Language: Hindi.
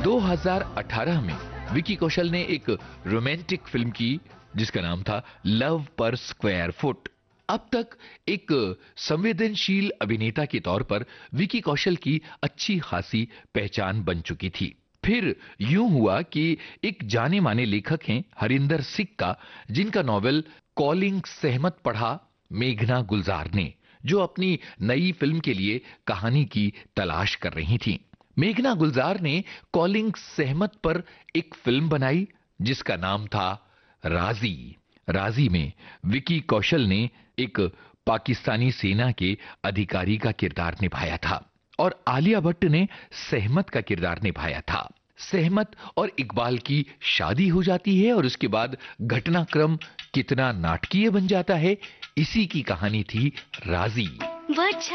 2018 में विकी कौशल ने एक रोमांटिक फिल्म की जिसका नाम था लव पर स्क्वायर फुट। अब तक एक संवेदनशील अभिनेता के तौर पर विकी कौशल की अच्छी खासी पहचान बन चुकी थी। फिर यूं हुआ कि एक जाने माने लेखक हैं हरिंदर सिक्का, जिनका नॉवेल कॉलिंग सहमत पढ़ा मेघना गुलजार ने, जो अपनी नई फिल्म के लिए कहानी की तलाश कर रही थीं। मेघना गुलजार ने कॉलिंग सहमत पर एक फिल्म बनाई जिसका नाम था राजी। राजी में विकी कौशल ने एक पाकिस्तानी सेना के अधिकारी का किरदार निभाया था और आलिया भट्ट ने सहमत का किरदार निभाया था। सहमत और इकबाल की शादी हो जाती है और उसके बाद घटनाक्रम कितना नाटकीय बन जाता है, इसी की कहानी थी राजी।